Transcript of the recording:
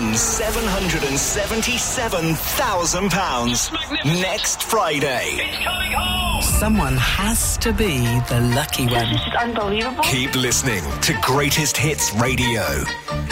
win £777,000 next Friday. It's coming home! Someone has to be the lucky one. This is unbelievable. Keep listening to Greatest Hits Radio.